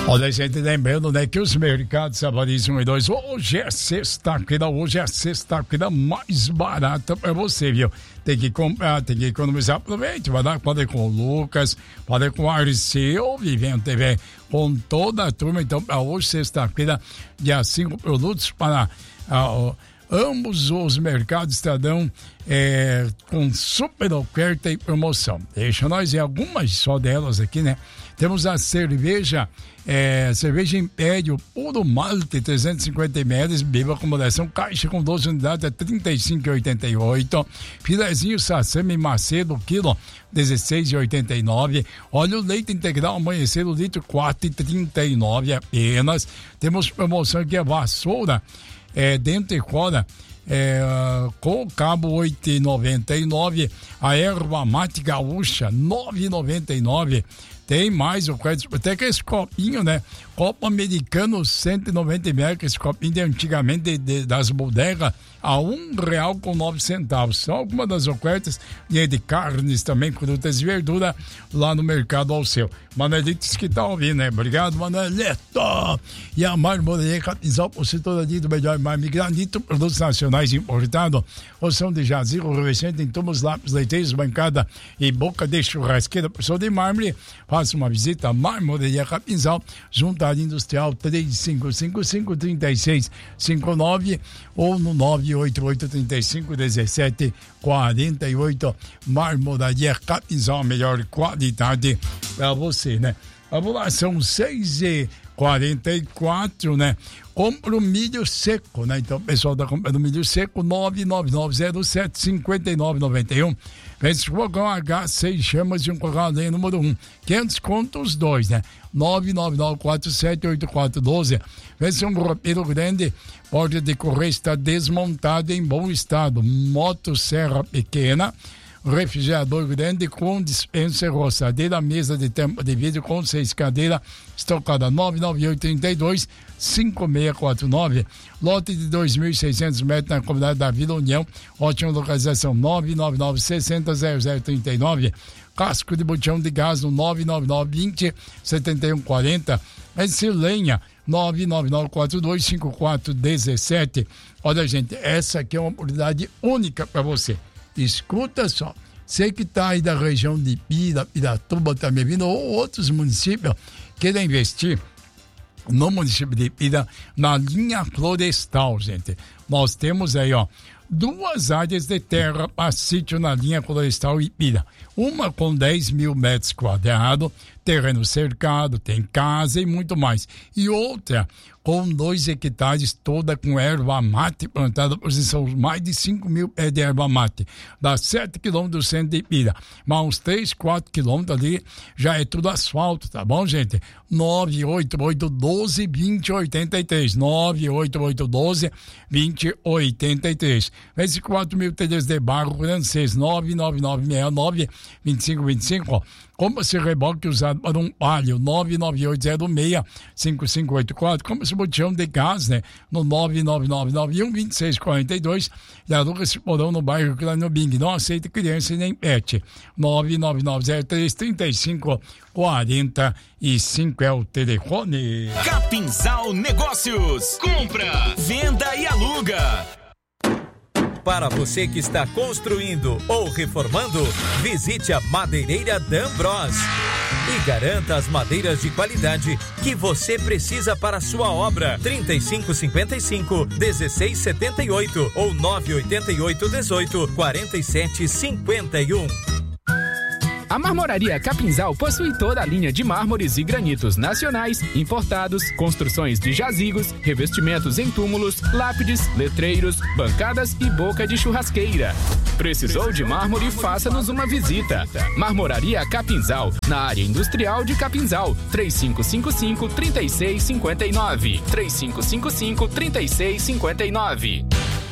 Olha, gente, lembrando, né, que os mercados Savariz 1 e 2, hoje é sexta-feira mais barata pra você, viu? Tem que comprar, tem que economizar. Aproveite, vai dar pode com o Lucas, pode com o Arceu, Vivendo TV, com toda a turma. Então, pra hoje, sexta-feira, dia 5 produtos para ambos os mercados estarão com super oferta e promoção. Deixa nós ver algumas só delas aqui, né? Temos a cerveja Império Puro Malte, 350 ml, beba com moderação, caixa com 12 unidades, é R$ 35,88. Filezinho Sassami Macedo, quilo, R$ 16,89. Óleo leite integral Amanhecer, o litro, R$ 4,39 apenas. Temos promoção aqui, a vassoura, dentro e fora, com cabo 8,99. A erva mate gaúcha 9,99. Tem mais o crédito, até que esse copinho, né? Copo americano 190 ml, esse copinho de antigamente das bodegas, a R$1,09. São algumas das ofertas, e de carnes também, frutas e verdura, lá no Mercado ao Seu. Manelitos que tá ouvindo, né? Obrigado, Manelito! E a Marmoraria Capinzal, por ser todo dia do melhor mármore granito, produtos nacionais importados, oção de jazigo, revescente em tubos, lápis, leiteiros, bancada e boca de churrasqueira, por de mármore. Faça uma visita à Marmoraria Capinzal, junto à área industrial 3555-3659 ou no 988-35-1748. Marmoraria Capinzal, a melhor qualidade para você, né? Vamos lá, são 6h44, né? Compra o milho seco, né? Então, o pessoal tá comprando milho seco, 99907-5991. Esse fogão H6 chamas de um fogão a lenha número 1. 500 contos, 2, né? 999478412. Esse é um roupeiro grande, porta de correio está desmontado em bom estado. Motosserra pequena, refrigerador grande com dispensa roçadeira, mesa de tampa de vidro com 6 cadeiras, estocada 99832-5649, lote de 2.600 metros na comunidade da Vila União, ótima localização, 999-60-0039, casco de botão de gás no 999-20-7140, esse lenha 999-42-5417. Olha, gente, essa aqui é uma oportunidade única para você. Escuta só, você que está aí da região de Piratuba, tá me vindo, ou outros municípios, querem investir no município de Pira, na linha florestal, gente. Nós temos aí, ó, 2 áreas de terra para sítio na linha florestal Ipira. Uma com 10 mil metros quadrados, terreno cercado, tem casa e muito mais. E outra com 2 hectares, toda com erva mate plantada, são mais de 5 mil pés de erva mate. Dá 7 quilômetros do centro de Ipira. Mas uns 3, 4 quilômetros ali já é tudo asfalto, tá bom, gente? 98812-2083. 98812-2083. Esse 4 mil telhas de barro francês, 99969-2525, ó. Compra-se reboque usado para um palio, 99806-5584. Compra-se botijão de gás, né? No 99991-2642. E aluga-se porão no bairro Cranobing. Não aceita criança nem pet. 99903-3545 é o telefone. Capinzal Negócios. Compra, venda e aluga. Para você que está construindo ou reformando, visite a Madeireira D'Ambros e garanta as madeiras de qualidade que você precisa para a sua obra. 3555-1678 ou 988-18-4751. A Marmoraria Capinzal possui toda a linha de mármores e granitos nacionais, importados, construções de jazigos, revestimentos em túmulos, lápides, letreiros, bancadas e boca de churrasqueira. Precisou de mármore? Faça-nos uma visita. Marmoraria Capinzal, na área industrial de Capinzal. 3555-3659. 3555-3659.